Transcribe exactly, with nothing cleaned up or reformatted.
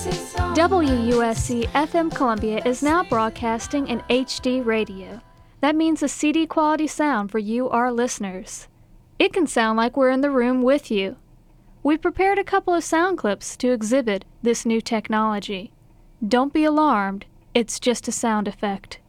W U S C F M Columbia is now broadcasting in H D radio. That means a C D quality sound for you, our listeners. It can sound like we're in the room with you. We prepared a couple of sound clips to exhibit this new technology. Don't be alarmed, it's just a sound effect.